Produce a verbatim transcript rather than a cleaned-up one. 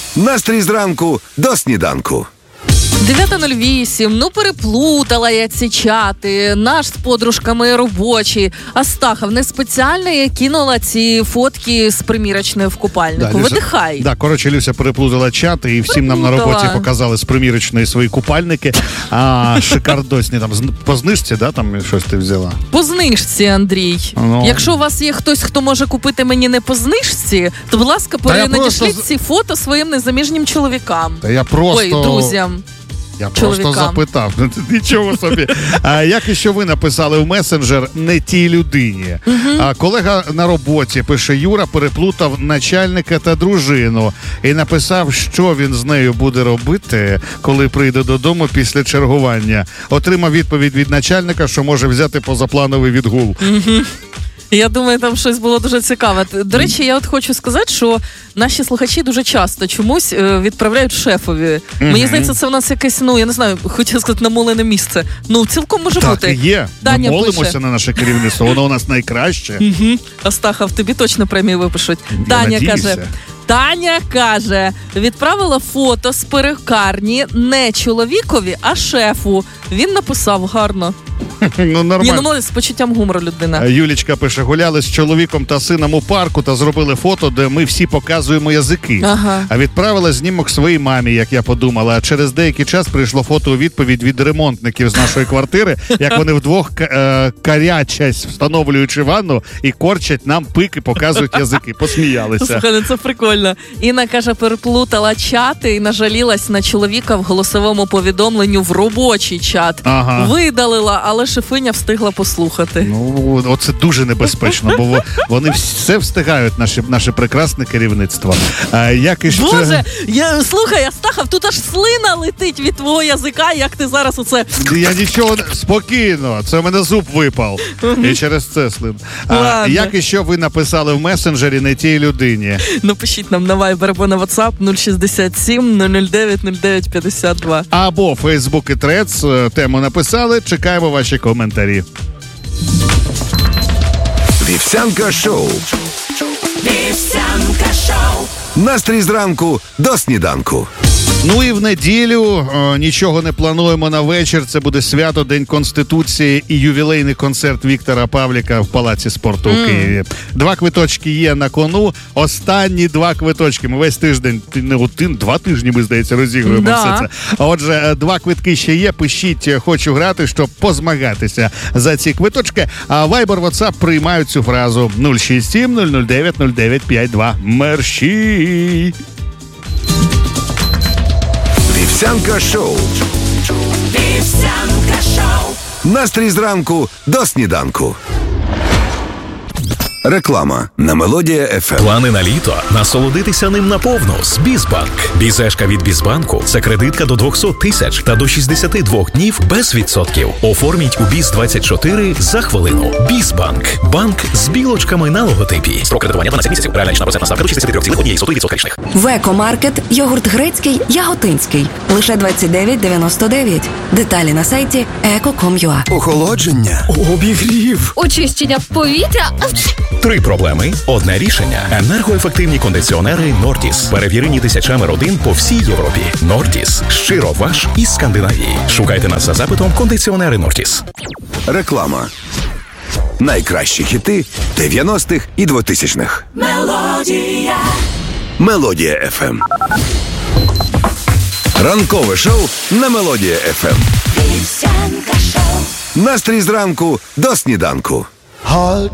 Настрій зранку до сніданку. дев'ята нуль вісім, ну переплутала я ці чати, наш з подружками робочий. Астахов не спеціально я кинула ці фотки з примірочної в купальнику. Да, видихай. Так, да, коротше, Люся переплутала чати і всім переплутала. Нам на роботі показали з примірочної свої купальники. А шикардосні там по знижці, да, там щось ти взяла? По знижці, Андрій. Ну. Якщо у вас є хтось, хто може купити мені не по знижці, то, будь ласка, перенадішліть просто... ці фото своїм незаміжнім чоловікам. Та я просто... Ой, друзям. Я Чоловікам. просто запитав. Нічого собі. А як і що ви написали в месенджер не тій людині? Uh-huh. А колега на роботі, пише, Юра переплутав начальника та дружину і написав, що він з нею буде робити, коли прийде додому після чергування. Отримав відповідь від начальника, що може взяти позаплановий відгул. Uh-huh. Я думаю, там щось було дуже цікаве. До речі, я от хочу сказати, що наші слухачі дуже часто чомусь відправляють шефові. Mm-hmm. Мені здається, це в нас якесь, ну, я не знаю, хотіла сказати, намолене місце. Ну, цілком може так, бути. Так, є. Таня Ми молимося пише. На наше керівництво, воно у нас найкраще. Угу. Астахов, тобі точно премію випишуть. Я Таня надіюся. каже... Таня каже, відправила фото з перукарні не чоловікові, а шефу. Він написав гарно. Ну, нормально. Ні, ну, молодець, з почуттям гумору людина. Юлічка пише, гуляли з чоловіком та сином у парку та зробили фото, де ми всі показуємо язики. Ага. А відправила знімок своїй мамі, як я подумала. А через деякий час прийшло фото у відповідь від ремонтників з нашої квартири, як вони вдвох е- карячась, встановлюючи ванну, і корчать нам пики, показують язики. Посміялися. Слухай, це прикольно. Інна каже, переплутала чати і нажалілась на чоловіка в голосовому повідомленню в робочий чат. Ага. Видалила, але шефиня встигла послухати. Ну, оце дуже небезпечно, бо вони все встигають, наше, наше прекрасне керівництво. А, як і ще... Боже, я, слухай, Астахов, тут аж слина летить від твого язика, як ти зараз оце... Я нічого, спокійно, це в мене зуб випав. І через це слин. А, як і що ви написали в месенджері не тій людині? Ну, пишіть нам на Viber або на WhatsApp нуль шістдесят сім нуль нуль дев'ять нуль дев'ять п'ятдесят два. Або Facebook і Threads, тему написали, чекаємо ваші коментарі. Вівсянка шоу. Вівсянка шоу. Настрій зранку до сніданку. Ну і в неділю о, нічого не плануємо на вечір. Це буде свято, День Конституції і ювілейний концерт Віктора Павліка в Палаці спорту mm. у Києві. Два квиточки є на кону. Останні два квиточки. Ми весь тиждень, не один, два тижні, ми, здається, розігруємо да. все це. А отже, два квитки ще є. Пишіть, хочу грати, щоб позмагатися за ці квиточки. А Viber, WhatsApp приймають цю фразу нуль шість сім нуль нуль дев'ять нуль дев'ять п'ять два. Мерші! Вівсянка шоу. Вівсянка шоу. Настрій зранку до сніданку. Реклама на Мелодія еф ем. Плани на літо? Насолодитися ним наповну з Бізбанк. Бізешка від Бізбанку – це кредитка до двісті тисяч та до шістдесят два днів без відсотків. Оформіть у Біз двадцять чотири за хвилину. Бізбанк. Банк з білочками на логотипі. Строк кредитування дванадцять місяців. Реальна річна процентна ставка до шістдесят три цілих одна сотих відсотка річних. В Екомаркет йогурт грецький, яготинський. Лише двадцять дев'ять дев'яносто дев'ять. Деталі на сайті еко крапка ком крапка ю а. Охолодження. Обігрів. Очищення повітря. Три проблеми – одне рішення. Енергоефективні кондиціонери Нортіс. Перевірені тисячами родин по всій Європі. Нортіс. Щиро ваш із Скандинавії. Шукайте нас за запитом кондиціонери Нортіс. Реклама. Найкращі хіти дев'яностих і двотисячних. Мелодія. Мелодія еф ем. Ранкове шоу на Мелодія еф ем. Вівсянка шоу. Настрій зранку до сніданку.